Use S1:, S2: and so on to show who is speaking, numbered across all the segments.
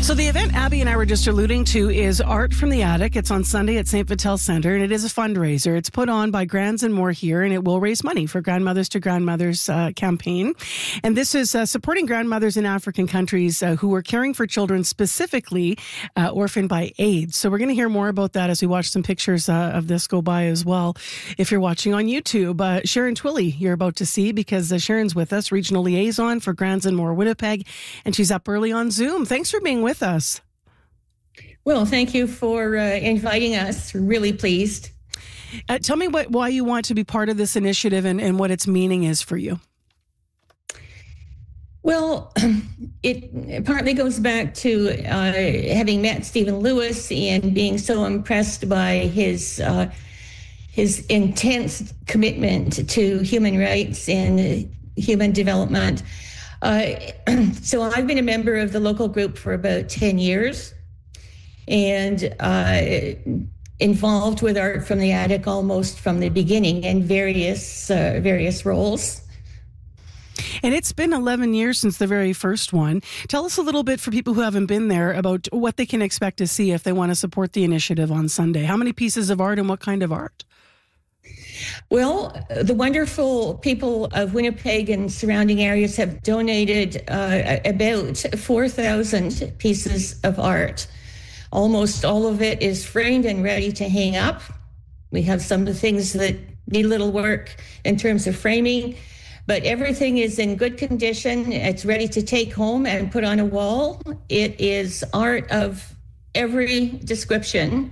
S1: So the event Abby and I were just alluding to is Art from the Attic. It's on Sunday at St. Vital Centre, and it is a fundraiser. It's put on by Grands and More here, and it will raise money for Grandmothers to Grandmothers campaign. And this is supporting grandmothers in African countries who are caring for children specifically orphaned by AIDS. So we're going to hear more about that as we watch some pictures of this go by as well. If you're watching on YouTube, Sharon Twilley, you're about to see, because Sharon's with us, Regional Liaison for Grands and More Winnipeg, and she's up early on Zoom. Thanks for being with us.
S2: Well, thank you for inviting us. Really pleased.
S1: Tell me why you want to be part of this initiative and what its meaning is for you.
S2: Well, it partly goes back to having met Stephen Lewis and being so impressed by his intense commitment to human rights and human development. So I've been a member of the local group for about 10 years and involved with Art from the Attic almost from the beginning in various roles.
S1: And it's been 11 years since the very first one. Tell us a little bit, for people who haven't been there, about what they can expect to see if they want to support the initiative on Sunday. How many pieces of art and what kind of art?
S2: Well, the wonderful people of Winnipeg and surrounding areas have donated about 4,000 pieces of art. Almost all of it is framed and ready to hang up. We have some of the things that need a little work in terms of framing, but everything is in good condition. It's ready to take home and put on a wall. It is art of every description.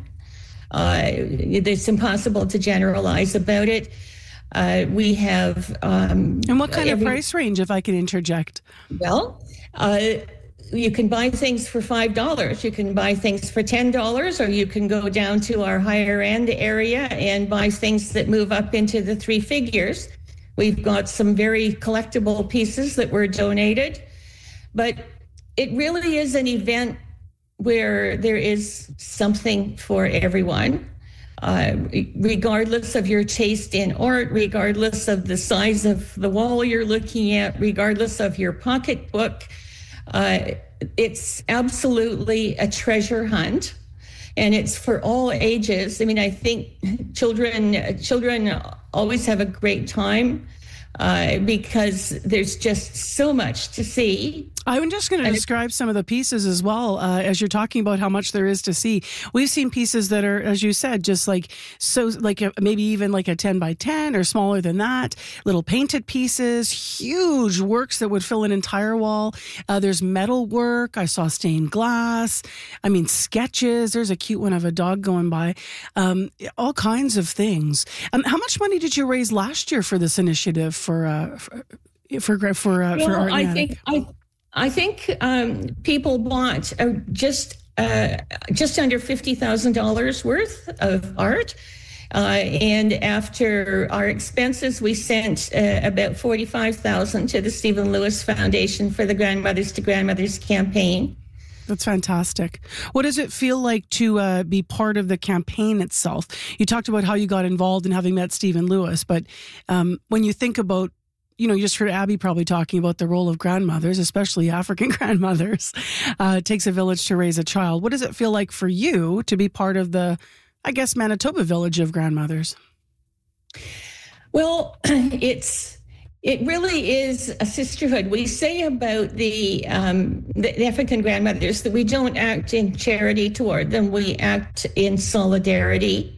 S2: It's impossible to generalize about it. We have...
S1: and what kind of price range, if I can interject?
S2: Well, you can buy things for $5. You can buy things for $10, or you can go down to our higher end area and buy things that move up into the three figures. We've got some very collectible pieces that were donated, but it really is an event where there is something for everyone, regardless of your taste in art, regardless of the size of the wall you're looking at, regardless of your pocketbook. It's absolutely a treasure hunt, and it's for all ages. I mean, I think children always have a great time because there's just so much to see.
S1: I'm just going to describe some of the pieces as well, as you're talking about how much there is to see. We've seen pieces that are, as you said, just maybe even like a 10 by 10 or smaller than that, little painted pieces, huge works that would fill an entire wall. There's metal work. I saw stained glass. I mean, sketches. There's a cute one of a dog going by. All kinds of things. How much money did you raise last year for this initiative for Art in the Attic?
S2: I think people bought just under $50,000 worth of art. And after our expenses, we sent about $45,000 to the Stephen Lewis Foundation for the Grandmothers to Grandmothers campaign.
S1: That's fantastic. What does it feel like to be part of the campaign itself? You talked about how you got involved in having met Stephen Lewis, but when you think about, you just heard Abby probably talking about the role of grandmothers, especially African grandmothers. It takes a village to raise a child. What does it feel like for you to be part of the, I guess, Manitoba village of grandmothers?
S2: Well, it really is a sisterhood. We say about the African grandmothers that we don't act in charity toward them. We act in solidarity.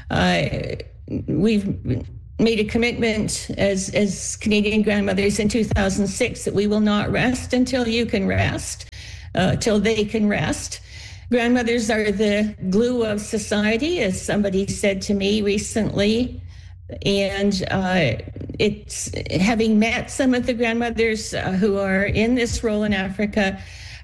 S2: We've made a commitment as Canadian grandmothers in 2006 that we will not rest until you can rest, till they can rest. Grandmothers are the glue of society, as somebody said to me recently. And it's having met some of the grandmothers who are in this role in Africa,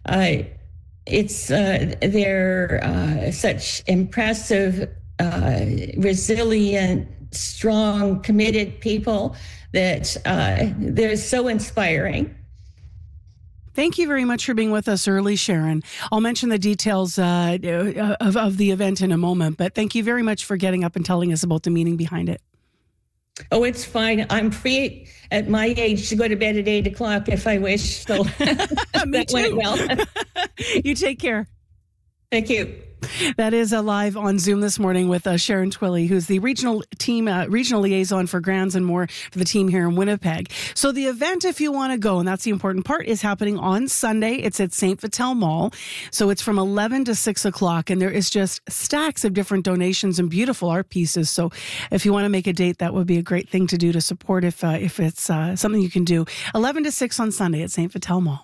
S2: they're such impressive, resilient, strong, committed people that they're so inspiring.
S1: Thank you very much for being with us early, Sharon. I'll mention the details of the event in a moment, but thank you very much for getting up and telling us about the meaning behind it.
S2: Oh, it's fine. I'm free at my age to go to bed at 8:00 if I wish. So
S1: Me
S2: that went
S1: too.
S2: well.
S1: You take care.
S2: Thank you.
S1: That is live on Zoom this morning with Sharon Twilley, who's the regional liaison for Grands and More for the team here in Winnipeg. So the event, if you want to go, and that's the important part, is happening on Sunday. It's at St. Vital Mall. So it's from 11 to 6 o'clock, and there is just stacks of different donations and beautiful art pieces. So if you want to make a date, that would be a great thing to do to support if it's something you can do. 11 to 6 on Sunday at St. Vital Mall.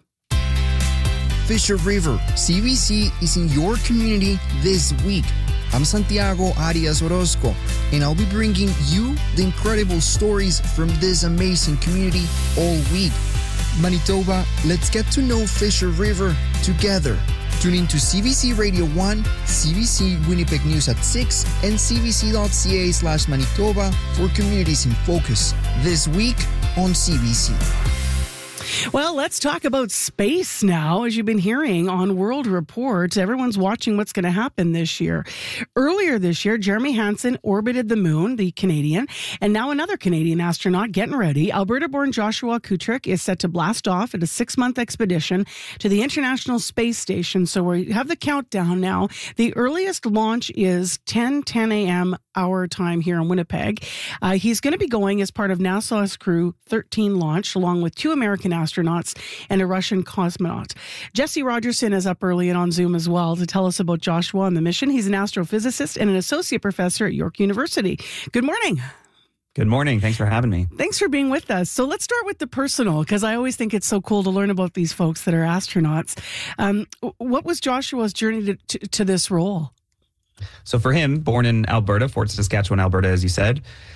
S3: Fisher River, CBC is in your community this week. I'm Santiago Arias Orozco, and I'll be bringing you the incredible stories from this amazing community all week. Manitoba, let's get to know Fisher River together. Tune in to CBC Radio 1, CBC Winnipeg News at 6, and cbc.ca/Manitoba for Communities in Focus this week on CBC.
S1: Well, let's talk about space now. As you've been hearing on World Report, everyone's watching what's going to happen this year. Earlier this year, Jeremy Hansen orbited the moon, the Canadian, and now another Canadian astronaut getting ready. Alberta-born Joshua Kutrick is set to blast off at a 6-month expedition to the International Space Station. So we have the countdown now. The earliest launch is 10 a.m. our time here in Winnipeg. He's going to be going as part of NASA's Crew 13 launch, along with 2 American astronauts and a Russian cosmonaut. Jesse Rogerson is up early and on Zoom as well to tell us about Joshua and the mission. He's an astrophysicist and an associate professor at York University. Good morning.
S4: Good morning. Thanks for having me.
S1: Thanks for being with us. So let's start with the personal, because I always think it's so cool to learn about these folks that are astronauts. What was Joshua's journey to this role?
S4: So for him, born in Alberta, Fort Saskatchewan, Alberta, as you said,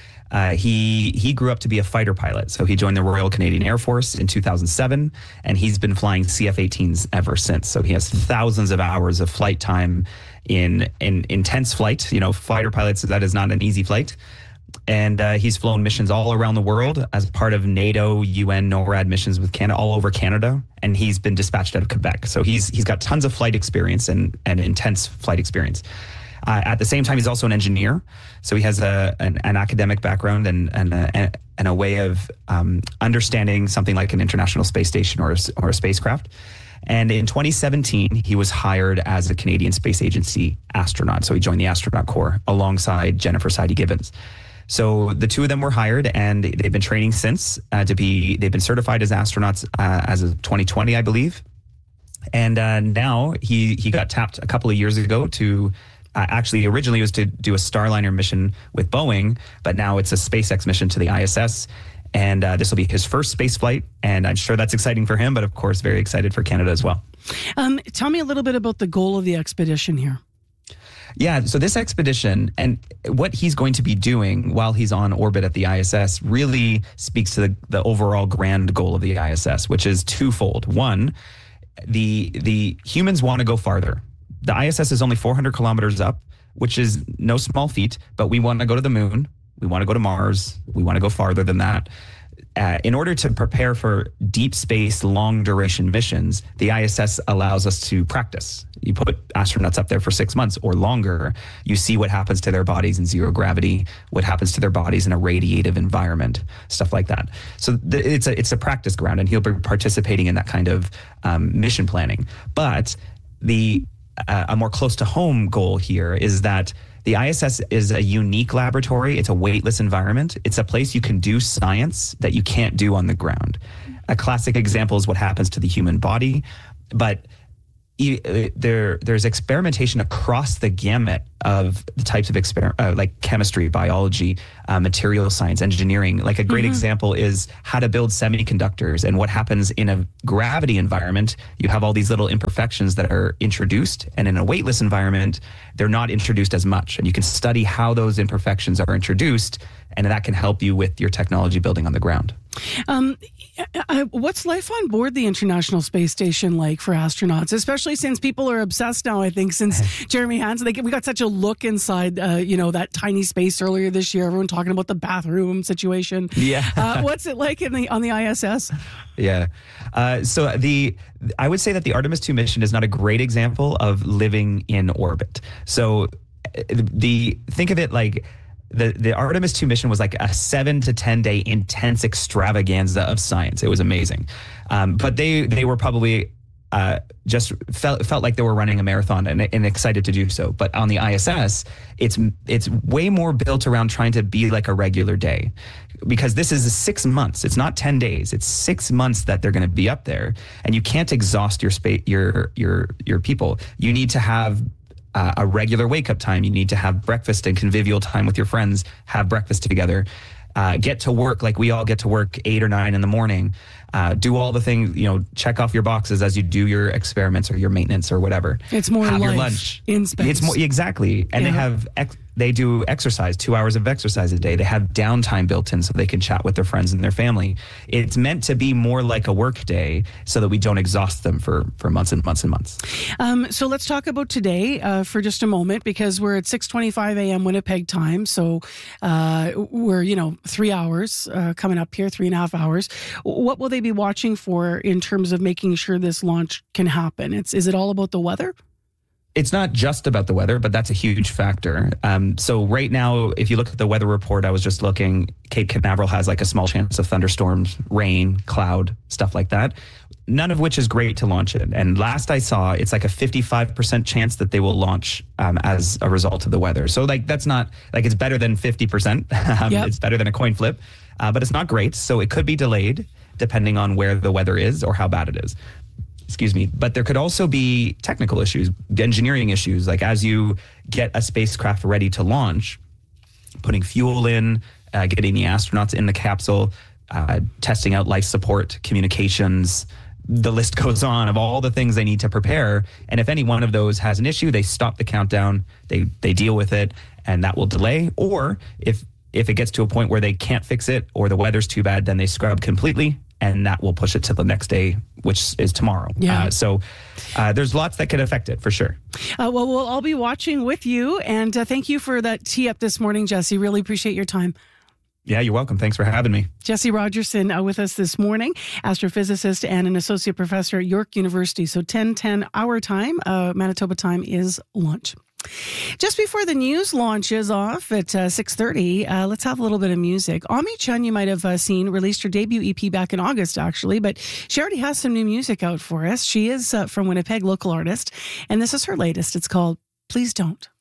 S4: he grew up to be a fighter pilot. So he joined the Royal Canadian Air Force in 2007, and he's been flying CF-18s ever since. So he has thousands of hours of flight time in intense flight. You know, fighter pilots, that is not an easy flight. And he's flown missions all around the world as part of NATO, UN, NORAD missions with Canada, all over Canada. And he's been dispatched out of Quebec. So he's got tons of flight experience and intense flight experience. At the same time, he's also an engineer. So he has an academic background and a way of understanding something like an International Space Station or a spacecraft. And in 2017, he was hired as a Canadian Space Agency astronaut. So he joined the astronaut corps alongside Jennifer Sidey-Gibbons. So the two of them were hired, and they've been training since they've been certified as astronauts as of 2020, I believe. And now he got tapped a couple of years ago to originally it was to do a Starliner mission with Boeing, but now it's a SpaceX mission to the ISS. And this will be his first space flight. And I'm sure that's exciting for him, but of course, very excited for Canada as well.
S1: Tell me a little bit about the goal of the expedition here.
S4: Yeah, so this expedition and what he's going to be doing while he's on orbit at the ISS really speaks to the overall grand goal of the ISS, which is twofold. One, the humans want to go farther. The ISS is only 400 kilometers up, which is no small feat, but we want to go to the moon. We want to go to Mars. We want to go farther than that. In order to prepare for deep space, long duration missions, the ISS allows us to practice. You put astronauts up there for 6 months or longer. You see what happens to their bodies in zero gravity, what happens to their bodies in a radiative environment, stuff like that. So it's a practice ground, and he'll be participating in that kind of mission planning. But a more close to home goal here is that the ISS is a unique laboratory. It's a weightless environment. It's a place you can do science that you can't do on the ground. A classic example is what happens to the human body, but there's experimentation across the gamut of the types of like chemistry, biology, material science, engineering. Like a great example is how to build semiconductors and what happens in a gravity environment. You have all these little imperfections that are introduced, and in a weightless environment, they're not introduced as much. And you can study how those imperfections are introduced, and that can help you with your technology building on the ground.
S1: What's life on board the International Space Station like for astronauts, especially since people are obsessed now, I think, since Jeremy Hansen. We got such a look inside, that tiny space earlier this year. Everyone talking about the bathroom situation.
S4: Yeah.
S1: What's it like on the ISS?
S4: Yeah. So I would say that the Artemis 2 mission is not a great example of living in orbit. So think of it like the Artemis 2 mission was like a 7 to 10 day intense extravaganza of science. It was amazing. But they were probably just felt like they were running a marathon and excited to do so. But on the ISS, it's way more built around trying to be like a regular day, because this is 6 months. It's not 10 days. It's 6 months that they're going to be up there, and you can't exhaust your people. You need to have a regular wake up time. You need to have breakfast and convivial time with your friends. Have breakfast together. Get to work like we all get to work 8 or 9 in the morning. Do all the things, check off your boxes as you do your experiments or your maintenance or whatever.
S1: It's more
S4: have
S1: life
S4: your lunch
S1: in space.
S4: It's more, exactly. And they do exercise, 2 hours of exercise a day. They have downtime built in so they can chat with their friends and their family. It's meant to be more like a work day so that we don't exhaust them for months and months and months.
S1: So let's talk about today for just a moment, because we're at 6:25 a.m. Winnipeg time. So we're, 3 hours coming up here, 3.5 hours. What will they be watching for in terms of making sure this launch can happen? Is it all about the weather?
S4: It's not just about the weather, but that's a huge factor. So right now, if you look at the weather report, I was just looking, Cape Canaveral has like a small chance of thunderstorms, rain, cloud, stuff like that. None of which is great to launch it. And last I saw, it's like a 55% chance that they will launch as a result of the weather. So that's not it's better than 50%.
S1: Yep.
S4: It's better than a coin flip, but it's not great. So it could be delayed depending on where the weather is or how bad it is. Excuse me. But there could also be technical issues, engineering issues, like as you get a spacecraft ready to launch, putting fuel in, getting the astronauts in the capsule, testing out life support, communications, the list goes on of all the things they need to prepare. And if any one of those has an issue, they stop the countdown, they deal with it, and that will delay. Or if it gets to a point where they can't fix it or the weather's too bad, then they scrub completely, and that will push it to the next day, which is tomorrow.
S1: Yeah.
S4: So there's lots that could affect it for sure.
S1: Well, we'll all be watching with you. And thank you for that tee up this morning, Jesse. Really appreciate your time.
S4: Yeah, you're welcome. Thanks for having me.
S1: Jesse Rogerson with us this morning, astrophysicist and an associate professor at York University. So 10:10 our time, Manitoba time is lunch. Just before the news launches off at 6:30, let's have a little bit of music. Ami Chun, you might have seen, released her debut EP back in August, actually, but she already has some new music out for us. She is from Winnipeg, local artist, and this is her latest. It's called Please Don't.